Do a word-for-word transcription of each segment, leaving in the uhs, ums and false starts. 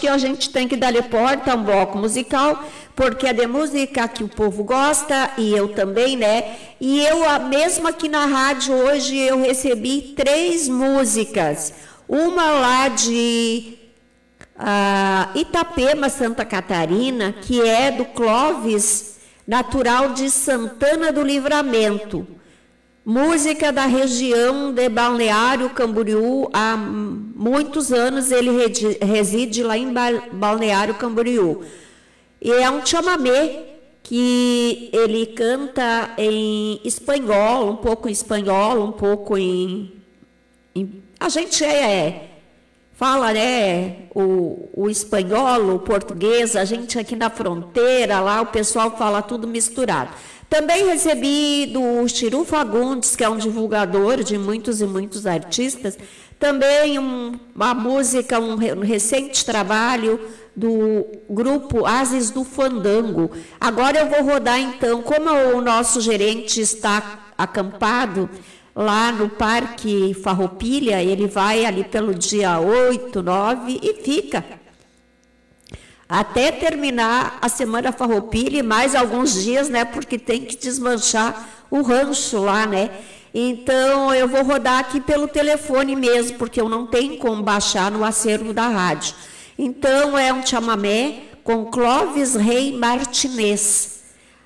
que a gente tem que dar porta a um bloco musical, porque é de música que o povo gosta, e eu também, né? E eu, mesmo aqui na rádio, hoje eu recebi três músicas. Uma lá de uh, Itapema, Santa Catarina, que é do Clóvis, natural de Santana do Livramento. Música da região de Balneário Camboriú, há muitos anos ele reside lá em Balneário Camboriú. E é um chamamé que ele canta em espanhol, um pouco em espanhol, um pouco em... em a gente é, fala, né, o, o espanhol, o português, a gente aqui na fronteira, lá o pessoal fala tudo misturado. Também recebi do Chiru Fagundes, que é um divulgador de muitos e muitos artistas, também um, uma música, um, um recente trabalho do grupo Ases do Fandango. Agora eu vou rodar, então, como o nosso gerente está acampado lá no Parque Farroupilha, ele vai ali pelo dia oito, nove e fica até terminar a Semana Farroupilha e mais alguns dias, né, porque tem que desmanchar o rancho lá, né. Então, eu vou rodar aqui pelo telefone mesmo, porque eu não tenho como baixar no acervo da rádio. Então, é um chamamé com Clóvis Rei Martinez,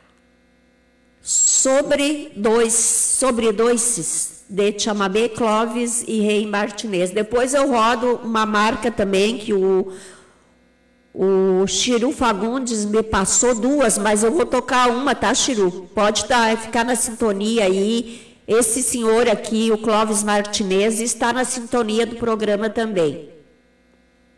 sobre dois, sobre dois de chamamé, Clóvis e Rei Martinez. Depois eu rodo uma marca também que o O Chiru Fagundes me passou duas, mas eu vou tocar uma, tá, Chiru? Pode tá, ficar na sintonia aí. Esse senhor aqui, o Clóvis Martinez, está na sintonia do programa também.